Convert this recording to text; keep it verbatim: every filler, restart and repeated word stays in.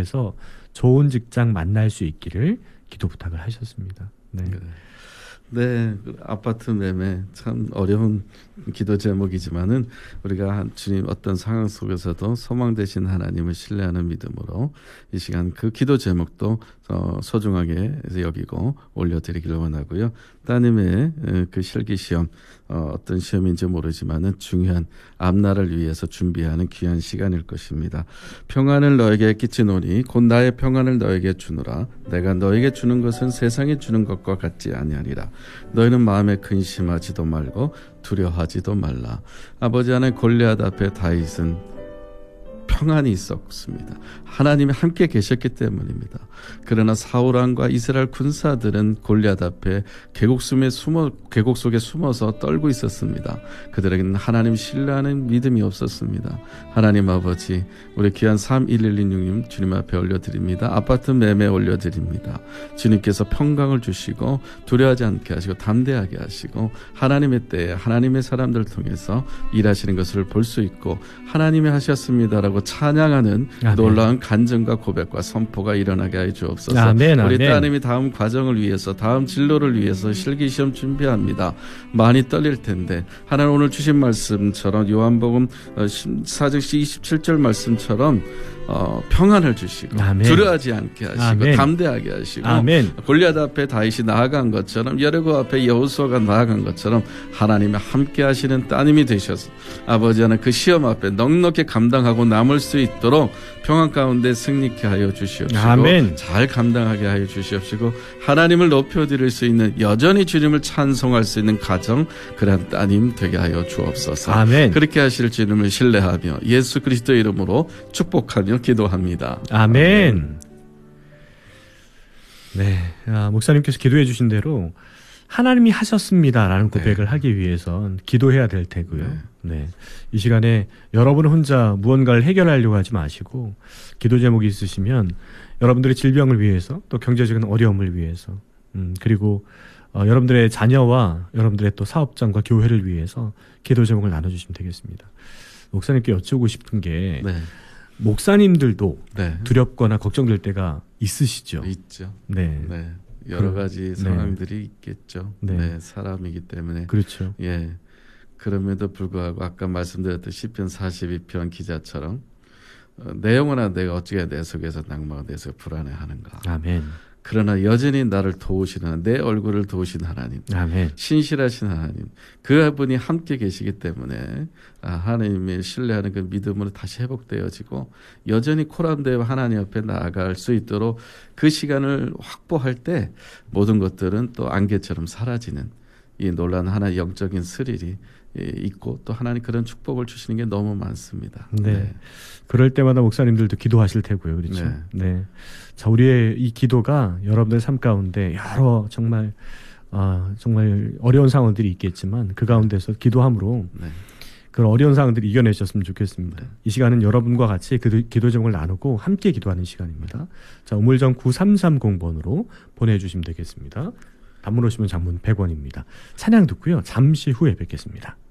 통해서 좋은 직장 만날 수 있기를 기도 부탁을 하셨습니다. 네. 네. 네, 아파트 매매 참 어려운 기도 제목이지만은 우리가 주님 어떤 상황 속에서도 소망 되신 하나님을 신뢰하는 믿음으로 이 시간 그 기도 제목도 어, 소중하게 여기고 올려드리기를 원하고요. 따님의 그 실기 시험 어, 어떤 시험인지 모르지만은 중요한 앞날을 위해서 준비하는 귀한 시간일 것입니다. 평안을 너에게 끼치노니 곧 나의 평안을 너에게 주노라. 내가 너에게 주는 것은 세상에 주는 것과 같지 아니하리라. 너희는 마음에 근심하지도 말고 두려워하지도 말라. 아버지 하나님, 골리앗 앞에 다윗은 평안이 있었습니다. 하나님이 함께 계셨기 때문입니다. 그러나 사울왕과 이스라엘 군사들은 골리앗 앞에 계곡 속에 숨어 계곡 속에 숨어서 떨고 있었습니다. 그들에게는 하나님 신뢰하는 믿음이 없었습니다. 하나님 아버지, 우리 귀한 삼일일육 님 주님 앞에 올려드립니다. 아파트 매매 올려드립니다. 주님께서 평강을 주시고 두려워하지 않게 하시고 담대하게 하시고 하나님의 때에 하나님의 사람들을 통해서 일하시는 것을 볼 수 있고 하나님이 하셨습니다라고 찬양하는 아멘. 놀라운 간증과 고백과 선포가 일어나게 하여 주옵소서. 아멘, 우리 아멘. 따님이 다음 과정을 위해서 다음 진로를 위해서 실기시험 준비합니다. 많이 떨릴 텐데 하나님 오늘 주신 말씀처럼 요한복음 사 장 이십칠 절 말씀처럼 어, 평안을 주시고 아멘. 두려워하지 않게 하시고 아멘. 담대하게 하시고 아멘. 골리앗 앞에 다윗이 나아간 것처럼 여리고 앞에 여호수아가 나아간 것처럼 하나님이 함께 하시는 따님이 되셔서 아버지 하나님 그 시험 앞에 넉넉히 감당하고 남을 수 있도록 평안 가운데 승리케 하여 주시옵시고 아멘. 잘 감당하게 하여 주시옵시고 하나님을 높여드릴 수 있는 여전히 주님을 찬송할 수 있는 가정 그런 따님 되게 하여 주옵소서. 아멘. 그렇게 하실 주님을 신뢰하며 예수 그리스도의 이름으로 축복하며 기도합니다. 아멘. 네, 아, 목사님께서 기도해 주신 대로 하나님이 하셨습니다라는 고백을 네. 하기 위해선 기도해야 될 테고요. 네. 네, 이 시간에 여러분 혼자 무언가를 해결하려고 하지 마시고 기도 제목이 있으시면 여러분들의 질병을 위해서 또 경제적인 어려움을 위해서 음, 그리고 어, 여러분들의 자녀와 여러분들의 또 사업장과 교회를 위해서 기도 제목을 나눠주시면 되겠습니다. 목사님께 여쭈고 싶은 게 네. 목사님들도 네. 두렵거나 걱정될 때가 있으시죠? 있죠. 네. 네. 여러 가지 그, 상황들이 네. 있겠죠. 네. 네. 사람이기 때문에. 그렇죠. 예. 그럼에도 불구하고 아까 말씀드렸던 시편 사십이 편 기자처럼 어, 내 영혼아 내가 어찌게 내 속에서 낭망 내 속에 불안해하는가. 아멘. 그러나 여전히 나를 도우시는 내 얼굴을 도우신 하나님, 아멘. 신실하신 하나님, 그분이 함께 계시기 때문에 하나님의 신뢰하는 그 믿음으로 다시 회복되어지고 여전히 코람되어 하나님 앞에 나아갈 수 있도록 그 시간을 확보할 때 모든 것들은 또 안개처럼 사라지는 이 놀라운 하나의 영적인 스릴이 있고 또 하나님 그런 축복을 주시는 게 너무 많습니다. 네. 네. 그럴 때마다 목사님들도 기도하실 테고요. 그렇죠. 네. 네. 자, 우리의 이 기도가 여러분들 삶 가운데 여러 정말 아, 정말 어려운 상황들이 있겠지만 그 가운데서 기도함으로 네. 그런 어려운 상황들을 이겨내셨으면 좋겠습니다. 네. 이 시간은 여러분과 같이 그 기도 제목을 나누고 함께 기도하는 시간입니다. 자, 우물정 구삼삼공 번으로 보내주시면 되겠습니다. 단문 오시면 장문 백 원입니다. 찬양 듣고요. 잠시 후에 뵙겠습니다.